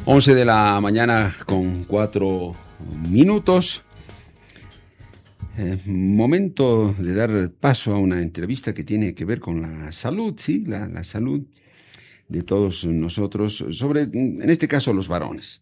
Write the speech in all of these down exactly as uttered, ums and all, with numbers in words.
once de la mañana con cuatro minutos. Eh, momento de dar paso a una entrevista que tiene que ver con la salud, sí, la, la salud de todos nosotros, sobre, en este caso, los varones.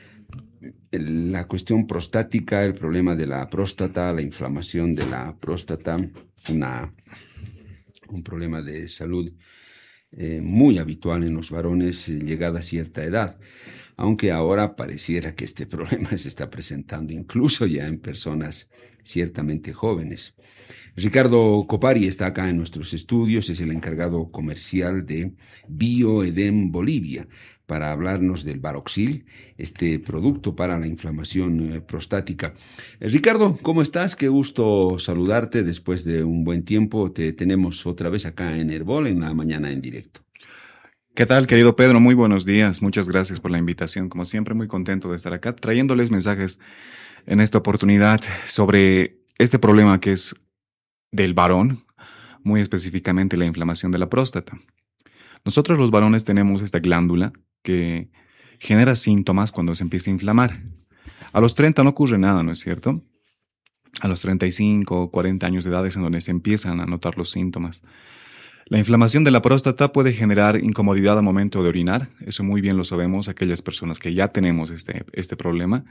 La cuestión prostática, el problema de la próstata, la inflamación de la próstata, una, un problema de salud eh, muy habitual en los varones eh, llegada a cierta edad, aunque ahora pareciera que este problema se está presentando incluso ya en personas ciertamente jóvenes. Ricardo Copari está acá en nuestros estudios, es el encargado comercial de Bioedem Bolivia, para hablarnos del Baroxil, este producto para la inflamación eh, prostática. Eh, Ricardo, ¿cómo estás? Qué gusto saludarte después de un buen tiempo. Te tenemos otra vez acá en Herbol, en la mañana en directo. ¿Qué tal, querido Pedro? Muy buenos días. Muchas gracias por la invitación. Como siempre, muy contento de estar acá, trayéndoles mensajes en esta oportunidad sobre este problema que es del varón, muy específicamente la inflamación de la próstata. Nosotros los varones tenemos esta glándula que genera síntomas cuando se empieza a inflamar. A los treinta no ocurre nada, ¿no es cierto? A los treinta y cinco o cuarenta años de edad es en donde se empiezan a notar los síntomas. La inflamación de la próstata puede generar incomodidad al momento de orinar. Eso muy bien lo sabemos aquellas personas que ya tenemos este, este problema.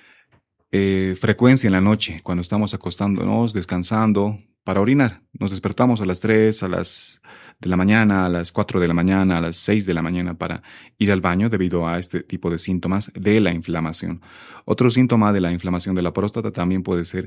Eh, frecuencia en la noche, cuando estamos acostándonos, descansando, para orinar. Nos despertamos a las tres, a las de la mañana, a las cuatro de la mañana, a las seis de la mañana para ir al baño debido a este tipo de síntomas de la inflamación. Otro síntoma de la inflamación de la próstata también puede ser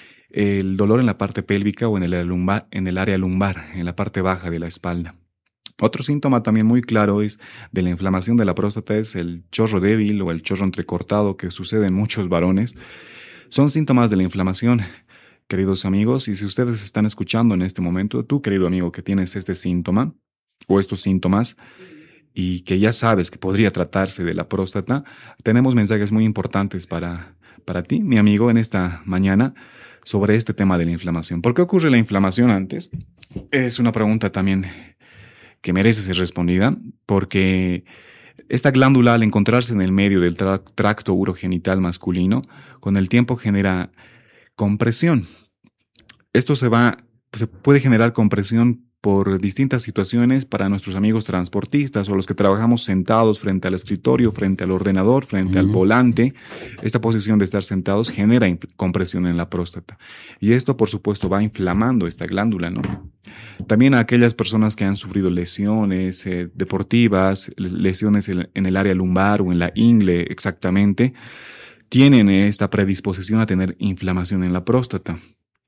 el dolor en la parte pélvica o en el área lumbar, en el área lumbar, en la parte baja de la espalda. Otro síntoma también muy claro es de la inflamación de la próstata es el chorro débil o el chorro entrecortado que sucede en muchos varones. Son síntomas de la inflamación, queridos amigos, y si ustedes están escuchando en este momento, tú, querido amigo, que tienes este síntoma o estos síntomas y que ya sabes que podría tratarse de la próstata, tenemos mensajes muy importantes para, para ti, mi amigo, en esta mañana sobre este tema de la inflamación. ¿Por qué ocurre la inflamación antes? Es una pregunta también que merece ser respondida, porque esta glándula, al encontrarse en el medio del tra- tracto urogenital masculino, con el tiempo genera compresión. Esto se va, se puede generar compresión por distintas situaciones para nuestros amigos transportistas o los que trabajamos sentados frente al escritorio, frente al ordenador, frente uh-huh. al volante. Esta posición de estar sentados genera inf- compresión en la próstata. Y esto, por supuesto, va inflamando esta glándula, ¿no? También a aquellas personas que han sufrido lesiones eh, deportivas, lesiones en, en el área lumbar o en la ingle exactamente, tienen esta predisposición a tener inflamación en la próstata.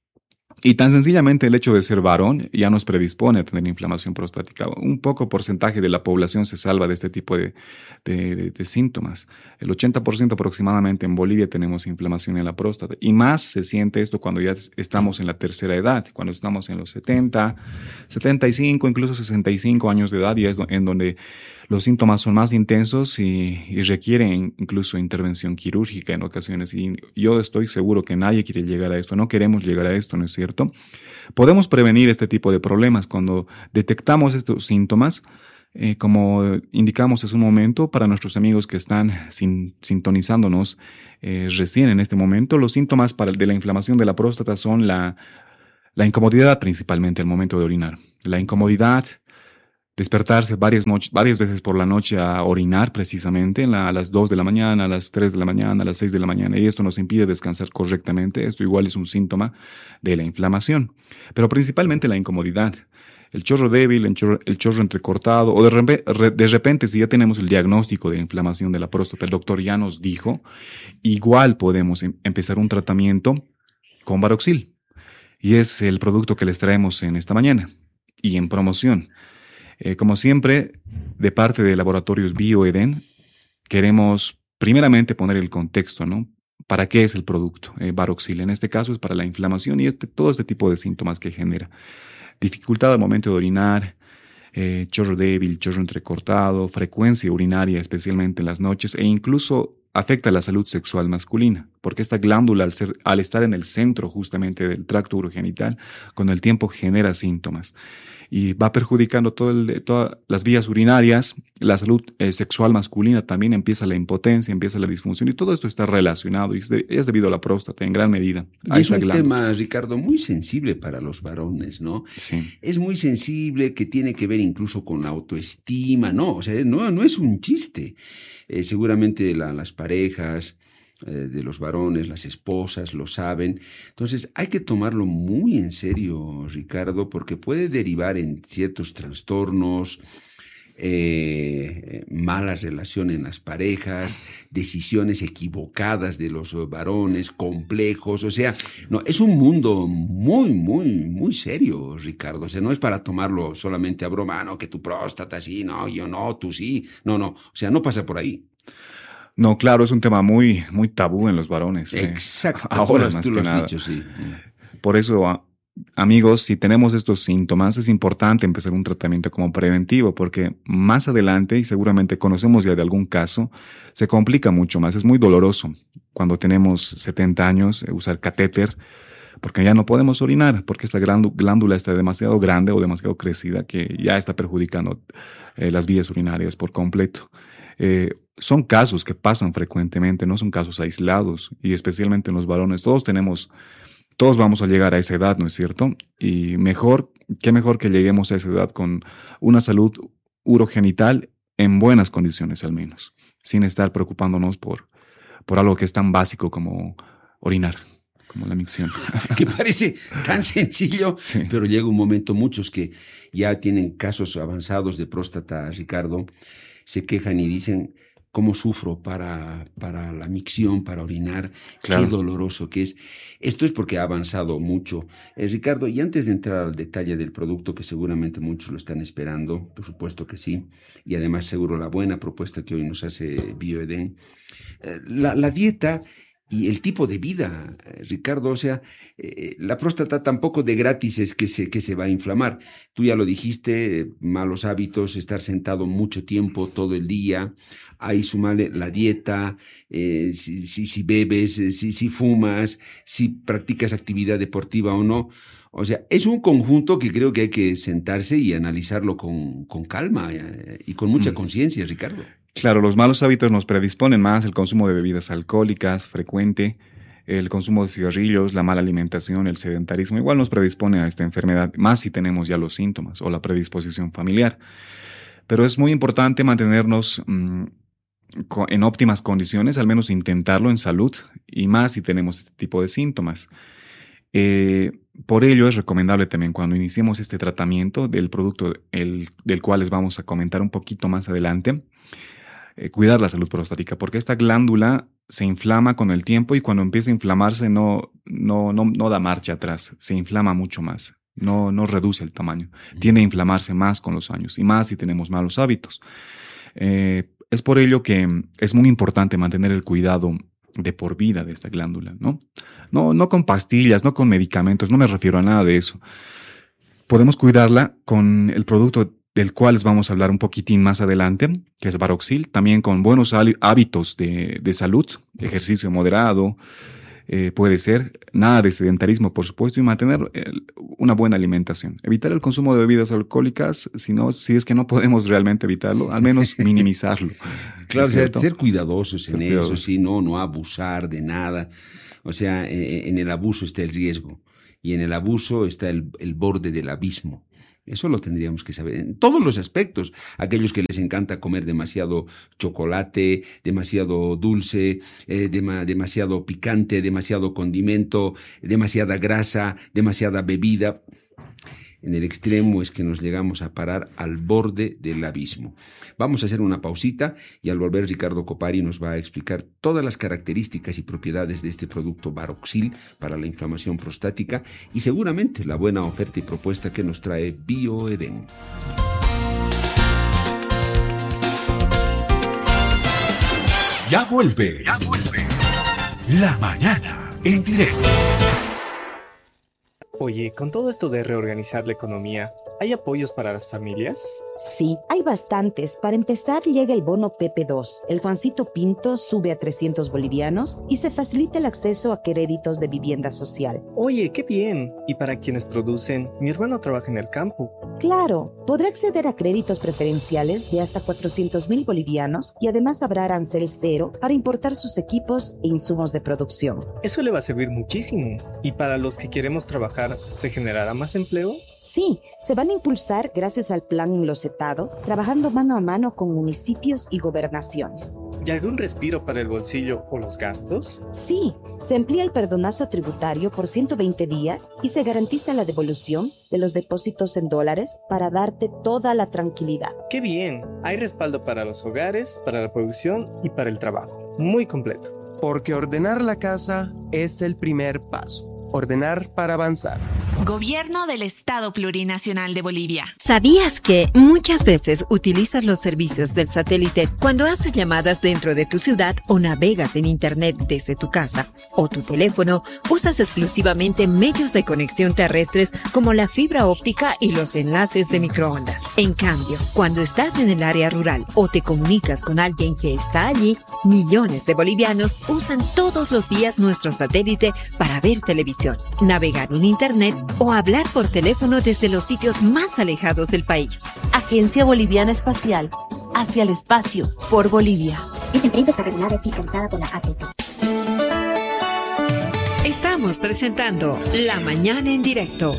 Y tan sencillamente el hecho de ser varón ya nos predispone a tener inflamación prostática. Un poco porcentaje de la población se salva de este tipo de, de, de, de síntomas. El ochenta por ciento aproximadamente en Bolivia tenemos inflamación en la próstata. Y más se siente esto cuando ya estamos en la tercera edad, cuando estamos en los setenta, setenta y cinco, incluso sesenta y cinco años de edad, ya es en donde los síntomas son más intensos y, y requieren incluso intervención quirúrgica en ocasiones. Y yo estoy seguro que nadie quiere llegar a esto, no queremos llegar a esto, ¿no es cierto? Podemos prevenir este tipo de problemas cuando detectamos estos síntomas, eh, como indicamos hace un momento, para nuestros amigos que están sin, sintonizándonos eh, recién en este momento. Los síntomas para, de la inflamación de la próstata son la, la incomodidad principalmente al momento de orinar. La incomodidad, despertarse varias, noches, varias veces por la noche a orinar precisamente en la, a las dos de la mañana, a las tres de la mañana, a las seis de la mañana, y esto nos impide descansar correctamente. Esto igual es un síntoma de la inflamación, pero principalmente la incomodidad, el chorro débil, el chorro, el chorro entrecortado, o de, re, de repente si ya tenemos el diagnóstico de inflamación de la próstata, el doctor ya nos dijo, igual podemos em, empezar un tratamiento con Baroxil, y es el producto que les traemos en esta mañana y en promoción. Eh, como siempre, de parte de Laboratorios Bioedem, queremos primeramente poner el contexto, ¿no? ¿Para qué es el producto? Eh, Baroxil, en este caso, es para la inflamación y este, todo este tipo de síntomas que genera. Dificultad al momento de orinar, eh, chorro débil, chorro entrecortado, frecuencia urinaria, especialmente en las noches, e incluso afecta la salud sexual masculina, porque esta glándula, al, ser, al estar en el centro justamente del tracto urogenital, con el tiempo genera síntomas y va perjudicando todo el, todas las vías urinarias. La salud eh, sexual masculina también, empieza la impotencia, empieza la disfunción, y todo esto está relacionado y es, de, es debido a la próstata en gran medida. Y es un glándula. tema, Ricardo, muy sensible para los varones, ¿no? Sí. Es muy sensible, que tiene que ver incluso con la autoestima, ¿no? O sea, no, no es un chiste. Eh, seguramente la, las parejas eh, de los varones, las esposas, lo saben. Entonces hay que tomarlo muy en serio, Ricardo, porque puede derivar en ciertos trastornos, eh, malas relaciones en las parejas, decisiones equivocadas de los varones, complejos. O sea, no, es un mundo muy, muy, muy serio, Ricardo. O sea, no es para tomarlo solamente a broma, no, que tu próstata sí, no, yo no, tú sí. No, no, o sea, no pasa por ahí. No, claro, es un tema muy, muy tabú en los varones. Exacto. Eh, ahora tú, más tú que lo has nada. dicho, sí. Por eso, a, amigos, si tenemos estos síntomas, es importante empezar un tratamiento como preventivo, porque más adelante, y seguramente conocemos ya de algún caso, se complica mucho más. Es muy doloroso cuando tenemos setenta años, eh, usar catéter, porque ya no podemos orinar, porque esta glándula está demasiado grande o demasiado crecida que ya está perjudicando eh, las vías urinarias por completo. Eh, son casos que pasan frecuentemente, no son casos aislados, y especialmente en los varones. Todos tenemos, todos vamos a llegar a esa edad, ¿no es cierto? Y mejor, qué mejor que lleguemos a esa edad con una salud urogenital en buenas condiciones al menos, sin estar preocupándonos por, por algo que es tan básico como orinar, como la micción. Que parece tan sencillo, sí. Pero llega un momento, muchos que ya tienen casos avanzados de próstata, Ricardo, se quejan y dicen: ¿cómo sufro para, para la micción, para orinar? Claro. Qué doloroso que es. Esto es porque ha avanzado mucho. Eh, Ricardo, y antes de entrar al detalle del producto, que seguramente muchos lo están esperando, por supuesto que sí, y además seguro la buena propuesta que hoy nos hace Bioeden, eh, la, la dieta y el tipo de vida, Ricardo, o sea, eh, la próstata tampoco de gratis es que se, que se va a inflamar. Tú ya lo dijiste, malos hábitos, estar sentado mucho tiempo, todo el día, ahí sumale la dieta, eh, si, si, si bebes, si, si fumas, si practicas actividad deportiva o no. O sea, es un conjunto que creo que hay que sentarse y analizarlo con, con calma eh, y con mucha mm. conciencia, Ricardo. Claro, los malos hábitos nos predisponen más: el consumo de bebidas alcohólicas frecuente, el consumo de cigarrillos, la mala alimentación, el sedentarismo, igual nos predispone a esta enfermedad, más si tenemos ya los síntomas o la predisposición familiar. Pero es muy importante mantenernos mmm, en óptimas condiciones, al menos intentarlo en salud, y más si tenemos este tipo de síntomas. Eh, por ello es recomendable también, cuando iniciemos este tratamiento del producto el, del cual les vamos a comentar un poquito más adelante, Eh, cuidar la salud prostática, porque esta glándula se inflama con el tiempo, y cuando empieza a inflamarse no, no, no, no da marcha atrás, se inflama mucho más, no, no reduce el tamaño, tiende a inflamarse más con los años, y más si tenemos malos hábitos. Eh, es por ello que es muy importante mantener el cuidado de por vida de esta glándula, ¿no? No, no con pastillas, no con medicamentos, no me refiero a nada de eso. Podemos cuidarla con el producto del cual les vamos a hablar un poquitín más adelante, que es Baroxil, también con buenos hábitos de, de salud, ejercicio moderado, eh, puede ser, nada de sedentarismo, por supuesto, y mantener eh, una buena alimentación. Evitar el consumo de bebidas alcohólicas, si, no, si es que no podemos realmente evitarlo, al menos minimizarlo. Claro, ser, ser cuidadosos ser en cuidadosos. Eso, sí, no, no abusar de nada. O sea, eh, en el abuso está el riesgo, y en el abuso está el, el borde del abismo. Eso lo tendríamos que saber en todos los aspectos. Aquellos que les encanta comer demasiado chocolate, demasiado dulce, eh, dem- demasiado picante, demasiado condimento, demasiada grasa, demasiada bebida. En el extremo es que nos llegamos a parar al borde del abismo. Vamos a hacer una pausita, y al volver Ricardo Copari nos va a explicar todas las características y propiedades de este producto Baroxil para la inflamación prostática, y seguramente la buena oferta y propuesta que nos trae Bioeden. Ya vuelve, ya vuelve. La mañana en directo. Oye, con todo esto de reorganizar la economía, ¿hay apoyos para las familias? Sí, hay bastantes. Para empezar, llega el bono P P dos. El Juancito Pinto sube a trescientos bolivianos y se facilita el acceso a créditos de vivienda social. Oye, qué bien. Y para quienes producen, mi hermano trabaja en el campo. Claro, podrá acceder a créditos preferenciales de hasta cuatrocientos mil bolivianos y además habrá arancel cero para importar sus equipos e insumos de producción. Eso le va a servir muchísimo. ¿Y para los que queremos trabajar, se generará más empleo? Sí, se van a impulsar gracias al plan enlocetado, trabajando mano a mano con municipios y gobernaciones. ¿Y algún respiro para el bolsillo o los gastos? Sí, se amplía el perdonazo tributario por ciento veinte días y se garantiza la devolución de los depósitos en dólares para darte toda la tranquilidad. ¡Qué bien! Hay respaldo para los hogares, para la producción y para el trabajo. Muy completo. Porque ordenar la casa es el primer paso. Ordenar para avanzar. Gobierno del Estado Plurinacional de Bolivia. ¿Sabías que muchas veces utilizas los servicios del satélite cuando haces llamadas dentro de tu ciudad o navegas en internet desde tu casa o tu teléfono? Usas exclusivamente medios de conexión terrestres como la fibra óptica y los enlaces de microondas. En cambio, cuando estás en el área rural o te comunicas con alguien que está allí, millones de bolivianos usan todos los días nuestro satélite para ver televisión, navegar en internet o hablar por teléfono desde los sitios más alejados del país. Agencia Boliviana Espacial, hacia el espacio, por Bolivia. Esta empresa está regulada y fiscalizada por la A T P. Estamos presentando La Mañana en Directo.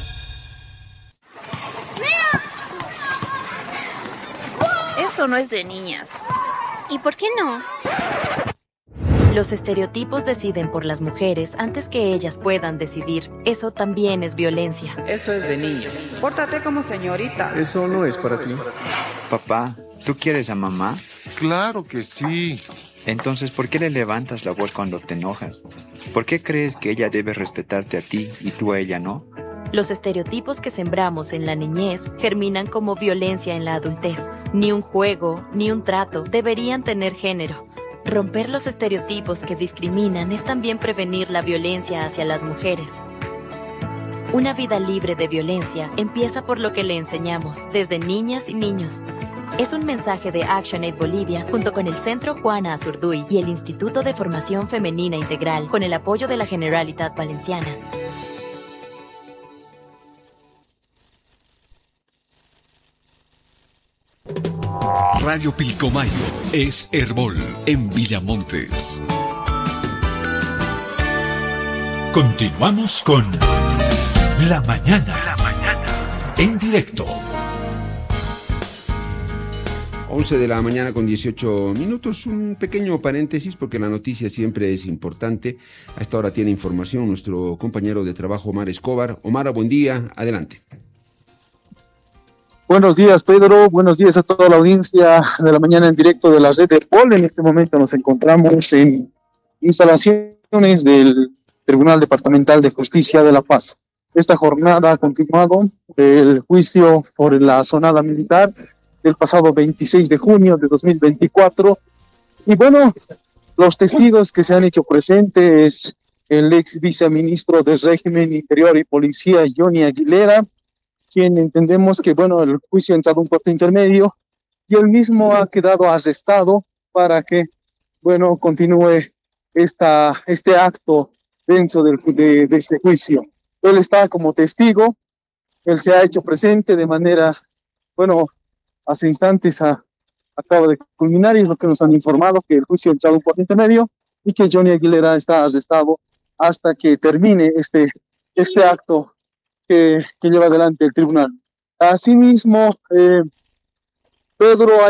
Eso no es de niñas. ¿Y por qué no? Los estereotipos deciden por las mujeres antes que ellas puedan decidir. Eso también es violencia. Eso es de niños. Pórtate como señorita. Eso no es para ti. Papá, ¿tú quieres a mamá? Claro que sí. Entonces, ¿por qué le levantas la voz cuando te enojas? ¿Por qué crees que ella debe respetarte a ti y tú a ella no? Los estereotipos que sembramos en la niñez germinan como violencia en la adultez. Ni un juego, ni un trato deberían tener género. Romper los estereotipos que discriminan es también prevenir la violencia hacia las mujeres. Una vida libre de violencia empieza por lo que le enseñamos, desde niñas y niños. Es un mensaje de ActionAid Bolivia junto con el Centro Juana Azurduy y el Instituto de Formación Femenina Integral con el apoyo de la Generalitat Valenciana. Radio Pilcomayo es Herbol en Villamontes. Continuamos con La Mañana, La Mañana en directo. once de la mañana con dieciocho minutos, un pequeño paréntesis porque la noticia siempre es importante. A esta hora tiene información nuestro compañero de trabajo Omar Escobar. Omar, buen día, adelante. Buenos días, Pedro. Buenos días a toda la audiencia de La Mañana en directo de la red de Herbol. En este momento nos encontramos en instalaciones del Tribunal Departamental de Justicia de La Paz. Esta jornada ha continuado el juicio por la sonada militar del pasado veintiséis de junio de dos mil veinticuatro. Y bueno, los testigos que se han hecho presentes, el ex viceministro de Régimen Interior y Policía, Johnny Aguilera, quien entendemos que, bueno, el juicio ha entrado un corte intermedio y él mismo ha quedado arrestado para que, bueno, continúe esta, este acto dentro del, de, de este juicio. Él está como testigo, él se ha hecho presente de manera, bueno, hace instantes a, acaba de culminar y es lo que nos han informado, que el juicio ha entrado un corte intermedio y que Johnny Aguilera está arrestado hasta que termine este, este acto Que, que lleva adelante el tribunal. Asimismo, eh, Pedro, hay